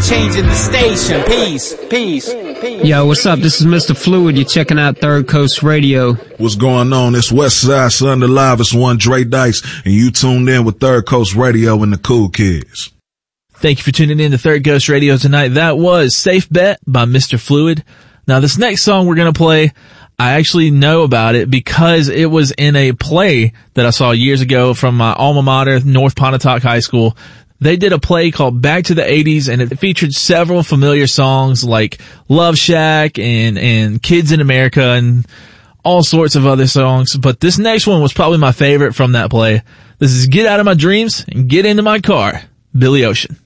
changing the station. Peace. Yo, what's up? This is Mr. Fluid. You're checking out Third Coast Radio. What's going on? It's Westside Sunday Live. It's one Dre Dice, and you tuned in with Third Coast Radio and the Cool Kids. Thank you for tuning in to Third Coast Radio tonight. That was Safe Bet by Mr. Fluid. Now, this next song we're going to play, I actually know about it because it was in a play that I saw years ago from my alma mater, North Pontotoc High School. They did a play called Back to the 80s, and it featured several familiar songs like Love Shack and Kids in America and all sorts of other songs. But this next one was probably my favorite from that play. This is Get Out of My Dreams and Get Into My Car, Billy Ocean.